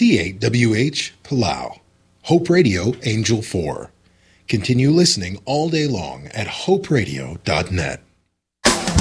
T8WH Palau. Hope Radio Angel 4. Continue listening all day long at hoperadio.net.